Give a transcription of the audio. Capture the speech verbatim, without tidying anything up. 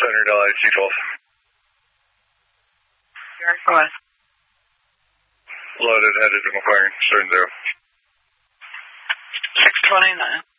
hundred L I C twelve. Go ahead. Loaded, headed to McLaren, starting zero. six twenty-nine.